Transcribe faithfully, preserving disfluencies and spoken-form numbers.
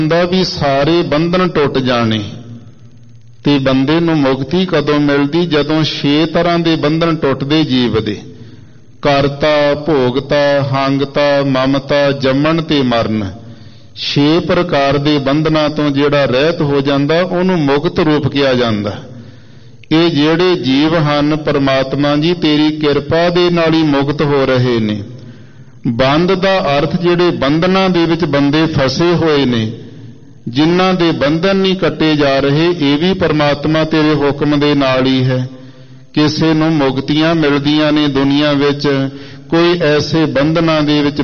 ਦਾ ਵੀ ਸਾਰੇ ਬੰਧਨ ਟੁੱਟ ਜਾਣੇ ਤੇ ਬੰਦੇ ਨੂੰ ਮੁਕਤੀ ਕਦੋਂ ਮਿਲਦੀ? ਜਦੋਂ ਛੇ ਤਰ੍ਹਾਂ ਦੇ ਬੰਧਨ ਟੁੱਟਦੇ ਜੀਵ ਦੇ, ਕਰਤਾ, ਭੋਗਤਾ, ਹੰਗਤਾ, ਮਮਤਾ, ਜੰਮਣ ਤੇ ਮਰਨ। ਛੇ ਪ੍ਰਕਾਰ ਦੇ ਬੰਧਨਾਂ ਤੋਂ ਜਿਹੜਾ ਰਹਿਤ ਹੋ ਜਾਂਦਾ ਉਹਨੂੰ ਮੁਕਤ ਰੂਪ ਕਿਹਾ ਜਾਂਦਾ। ਇਹ ਜਿਹੜੇ ਜੀਵ ਹਨ ਪਰਮਾਤਮਾ ਜੀ ਤੇਰੀ ਕਿਰਪਾ ਦੇ ਨਾਲ ਹੀ ਮੁਕਤ ਹੋ ਰਹੇ ਨੇ। ਬੰਧ ਦਾ ਅਰਥ ਜਿਹੜੇ ਬੰਧਨਾਂ ਦੇ ਵਿੱਚ ਬੰਦੇ ਫਸੇ ਹੋਏ ਨੇ, ਜਿਨ੍ਹਾਂ ਦੇ ਬੰਧਨ ਨਹੀਂ ਕੱਟੇ ਜਾ ਰਹੇ, ਇਹ ਵੀ ਪਰਮਾਤਮਾ ਤੇਰੇ ਹੁਕਮ ਦੇ ਨਾਲ ਹੀ ਹੈ। ਕਿਸੇ ਨੂੰ ਮੁਕਤੀਆਂ ਮਿਲਦੀਆਂ ਨੇ ਦੁਨੀਆ ਵਿੱਚ, ਕੋਈ ਐਸੇ ਬੰਧਨਾਂ ਦੇ ਵਿੱਚ